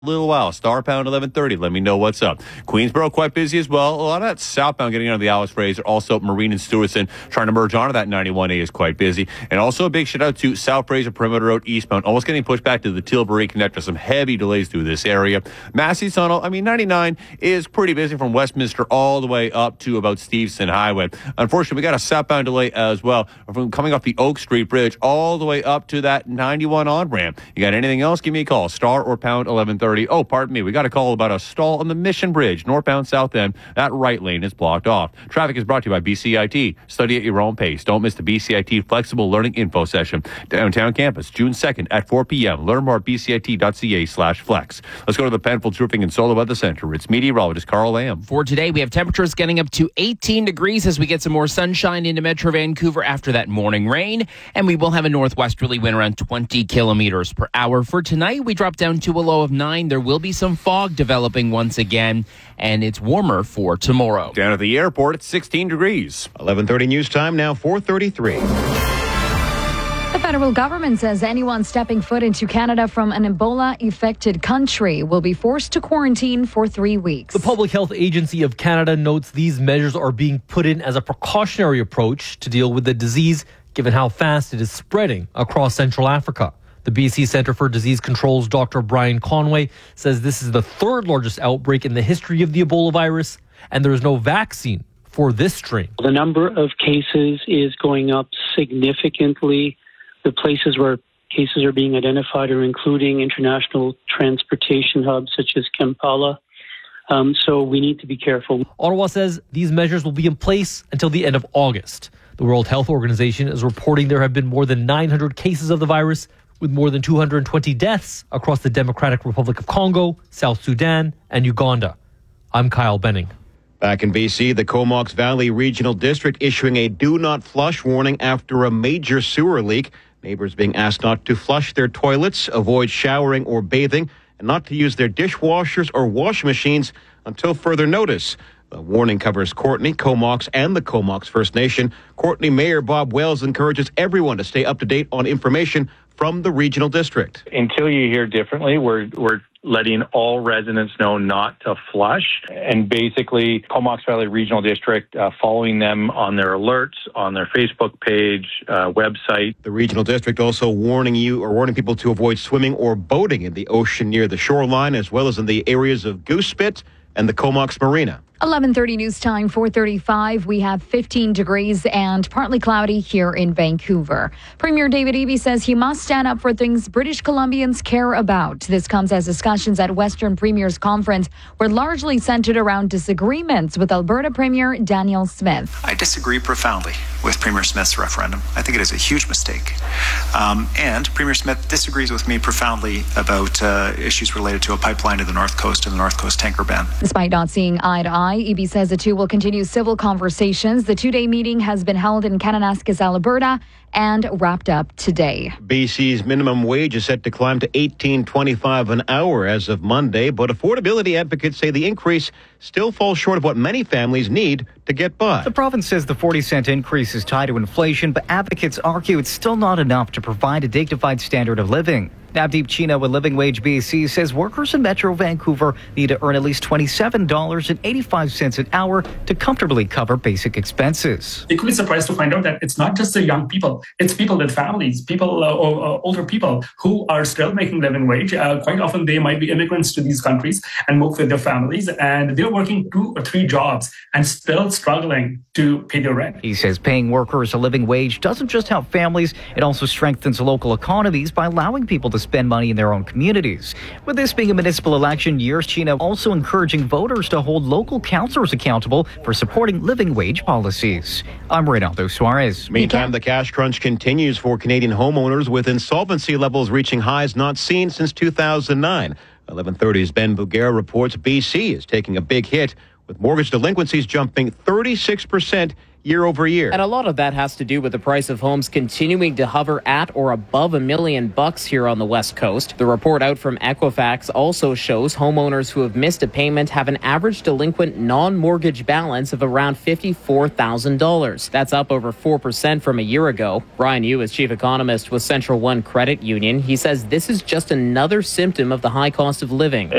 little while. Star pound 1130. Let me know what's up. Queensboro quite busy as well. A lot of that southbound getting onto the Alice Fraser. Also Marine and Stewartson trying to merge onto that 91A is quite busy. And also a big shout out to South Fraser Perimeter Road eastbound. Almost getting pushed back to the Tilbury connector. Some heavy delays through this area. Massey Tunnel, 99 is pretty busy from Westminster all the way up to about Stevenson Highway. Unfortunately, we got a southbound delay as well from coming off the Oak Street Bridge all the way up to that 91 on-ramp. You got anything else? Give me a call. Star or pound 1130. Oh, pardon me. We got a call about a stall on the Mission Bridge, northbound south end. That right lane is blocked off. Traffic is brought to you by BCIT. Study at your own pace. Don't miss the BCIT Flexible Learning Info Session. Downtown campus, June 2nd at 4 p.m. Learn more at bcit.ca/flex. Let's go to the Penfolds Roofing and Solar Weather Center. It's meteorologist Carl Lamb. For today, we have temperatures getting up to 18 degrees as we get some more sunshine into Metro Vancouver after that morning rain. And we will have a northwesterly wind around 20 kilometers per hour. For tonight, we drop down to a low of 9. There will be some fog developing once again, and it's warmer for tomorrow. Down at the airport, it's 16 degrees. 11:30 news time, now 4:33. The federal government says anyone stepping foot into Canada from an Ebola-affected country will be forced to quarantine for 3 weeks. The Public Health Agency of Canada notes these measures are being put in as a precautionary approach to deal with the disease, given how fast it is spreading across Central Africa. The BC Centre for Disease Control's Dr. Brian Conway says this is the third largest outbreak in the history of the Ebola virus, and there is no vaccine for this strain. The number of cases is going up significantly. The places where cases are being identified are including international transportation hubs such as Kampala. So we need to be careful. Ottawa says these measures will be in place until the end of August. The World Health Organization is reporting there have been more than 900 cases of the virus, with more than 220 deaths across the Democratic Republic of Congo, South Sudan, and Uganda. I'm Kyle Benning. Back in BC, the Comox Valley Regional District issuing a do not flush warning after a major sewer leak. Neighbors being asked not to flush their toilets, avoid showering or bathing, and not to use their dishwashers or washing machines until further notice. The warning covers Courtenay, Comox, and the Comox First Nation. Courtenay Mayor Bob Wells encourages everyone to stay up to date on information from the regional district. Until you hear differently, we're letting all residents know not to flush. And basically, Comox Valley Regional District following them on their alerts, on their Facebook page, website. The regional district also warning people to avoid swimming or boating in the ocean near the shoreline, as well as in the areas of Goose Spit and the Comox Marina. 11:30 news time, 4:35. We have 15 degrees and partly cloudy here in Vancouver. Premier David Eby says he must stand up for things British Columbians care about. This comes as discussions at Western Premiers Conference were largely centered around disagreements with Alberta Premier Danielle Smith. I disagree profoundly with Premier Smith's referendum. I think it is a huge mistake. And Premier Smith disagrees with me profoundly about issues related to a pipeline to the North Coast and the North Coast tanker ban. Despite not seeing eye to eye, Eby says the two will continue civil conversations. The two-day meeting has been held in Kananaskis, Alberta, and wrapped up today. BC's minimum wage is set to climb to $18.25 an hour as of Monday, but affordability advocates say the increase still falls short of what many families need to get by. The province says the 40-cent increase is tied to inflation, but advocates argue it's still not enough to provide a dignified standard of living. Navdeep Chino with Living Wage BC says workers in Metro Vancouver need to earn at least $27.85 an hour to comfortably cover basic expenses. They could be surprised to find out that it's not just the young people. It's people with families, older people who are still making living wage. Quite often they might be immigrants to these countries and move with their families, and they're working 2 or 3 jobs and still struggling to pay their rent. He says paying workers a living wage doesn't just help families, it also strengthens local economies by allowing people to spend money in their own communities. With this being a municipal election year, Chino also encouraging voters to hold local councillors accountable for supporting living wage policies. I'm Reynaldo Suarez. Meantime, the cash crunch continues for Canadian homeowners, with insolvency levels reaching highs not seen since 2009. 11:30's Ben Bugera reports BC is taking a big hit, with mortgage delinquencies jumping 36% year over year. And a lot of that has to do with the price of homes continuing to hover at or above $1 million here on the West Coast. The report out from Equifax also shows homeowners who have missed a payment have an average delinquent non-mortgage balance of around $54,000. That's up over 4% from a year ago. Brian Yu is chief economist with Central One Credit Union. He says this is just another symptom of the high cost of living.